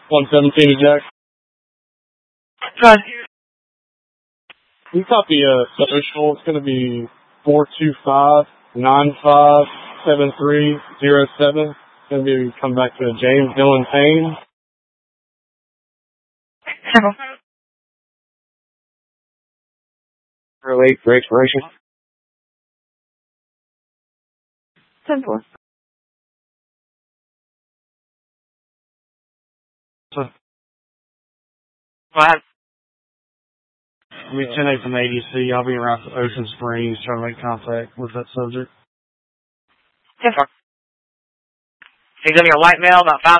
117 to Jack. Go ahead. You copy social. It's going to be 425-957307. It's going to be come back to James Dylan Payne. Simple. Relate for expiration. Simple. So, Go ahead. I mean, 10-8 from ADC. I'll be around Ocean Springs trying to make contact with that subject. Simple. He's in your white male, about 5'5".